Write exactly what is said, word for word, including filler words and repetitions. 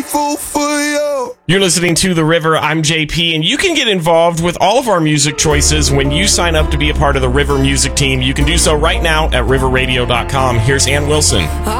grateful for you. You're listening to The River. I'm J P, and you can get involved with all of our music choices when you sign up to be a part of the River Music Team. You can do so right now at river radio dot com. Here's Ann Wilson.